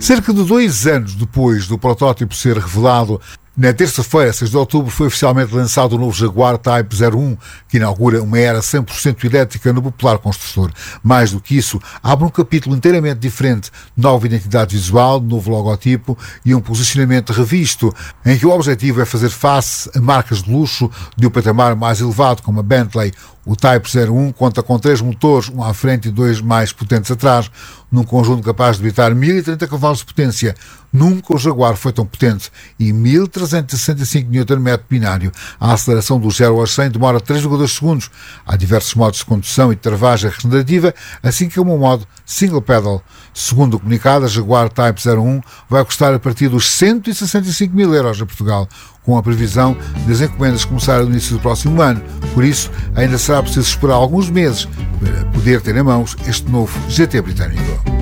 Cerca de 2 anos depois do protótipo ser revelado, na terça-feira, 6 de outubro, foi oficialmente lançado o novo Jaguar Type 01, que inaugura uma era 100% elétrica no popular construtor. Mais do que isso, abre um capítulo inteiramente diferente, nova identidade visual, novo logotipo e um posicionamento revisto, em que o objetivo é fazer face a marcas de luxo de um patamar mais elevado, como a Bentley. O Type 01 conta com 3 motores, um à frente e 2 mais potentes atrás, num conjunto capaz de evitar 1030 cavalos de potência. Nunca o Jaguar foi tão potente e 1365 Nm binário. A aceleração do 0 ao 100 demora 3,2 segundos. Há diversos modos de condução e de travagem regenerativa, assim como o modo Single Pedal. Segundo o comunicado, a Jaguar Type 01 vai custar a partir dos 165 mil euros em Portugal, com a previsão de as encomendas começarem no início do próximo ano. Por isso, ainda será preciso esperar alguns meses para poder ter em mãos este novo GT britânico.